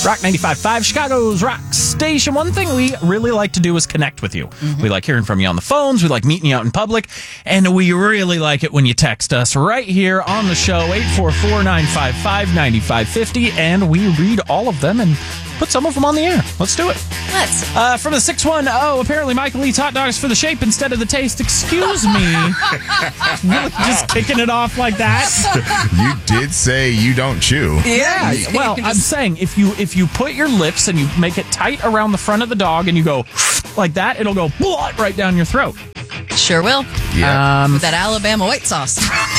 Rock 95.5, Chicago's rock station. One thing we really like to do is connect with you. We like hearing from you on the phones. We like meeting you out in public. And we really like it when you text us right here on the show, 844-955-9550. And we read all of them and put some of them on the air. Let's do it. Let's. From the 610, apparently Michael eats hot dogs for the shape instead of the taste. Excuse me. Really just kicking it off like that? You did say you don't chew. Yeah. Well, I'm saying if you put your lips and you make it tight around the front of the dog and you go like that, it'll go right down your throat. Sure will. Yeah. With that Alabama white sauce.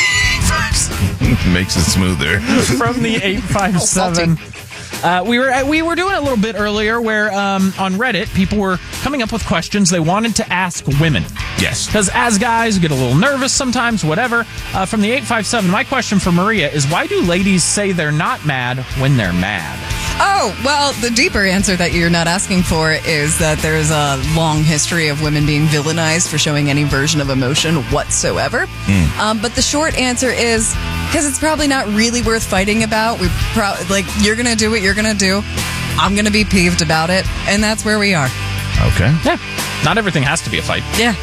Makes it smoother. From the 857. We were doing a little bit earlier where on Reddit people were coming up with questions they wanted to ask women. Yes. Because as guys, we get a little nervous sometimes, whatever. From the 857, my question for Maria is, why do ladies say they're not mad when they're mad? Oh, well, the deeper answer that you're not asking for is that there's a long history of women being villainized for showing any version of emotion whatsoever. But the short answer is because it's probably not really worth fighting about. You're going to do what you're going to do. I'm going to be peeved about it. And that's where we are. Okay. Yeah. Not everything has to be a fight. Yeah.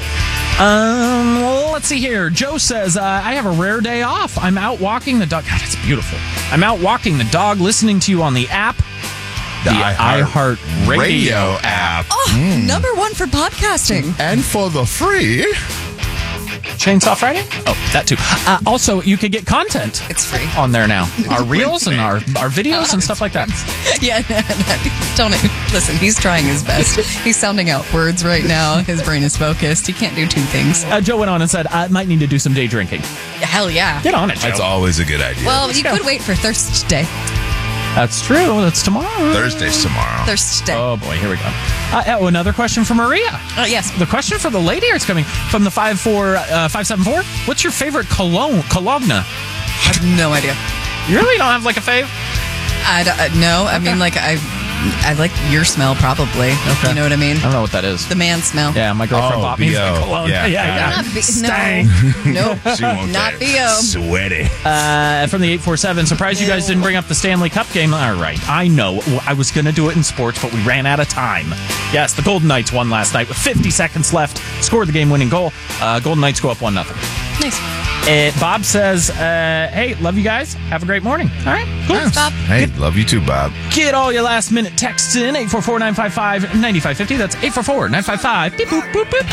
Well, let's see here. Joe says, I have a rare day off. I'm out walking the dog. God, it's beautiful. I'm out walking the dog, listening to you on the app. The iHeart Radio app. Oh, number one for podcasting. And for the free. Chainsaw Friday? Oh, that too. Also, you could get content. It's free. On there now. Our reels and our videos and stuff like that. Yeah, don't listen. He's trying his best. He's sounding out words right now. His brain is focused. He can't do two things. Joe went on and said, I might need to do some day drinking. Hell yeah. Get on it, Joe. That's always a good idea. Well, you could wait for Thursday. That's true. That's tomorrow. Thursday's tomorrow. Thursday. Oh, boy. Here we go. Another question for Maria. Yes. The question for the lady, it's coming from the 574. What's your favorite cologne? Cologne? I have no idea. You really don't have like a fave? No. I mean, like, I like your smell, probably. Okay. You know what I mean? I don't know what that is. The man smell. Yeah, my girlfriend bought me B.O. some cologne. Yeah. Not Stang. No. She won't Not say B.O. Sweaty. From the 847, surprised you guys didn't bring up the Stanley Cup game. All right, I know. I was going to do it in sports, but we ran out of time. Yes, the Golden Knights won last night with 50 seconds left. Scored the game-winning goal. Golden Knights go up 1-0. Nice. Bob says, hey, love you guys. Have a great morning. All right, cool. Thanks, Bob. Hey, love you too, Bob. Get all your last-minute texts in, 844-955-9550. That's 844-955-beep, boop, boop, boop.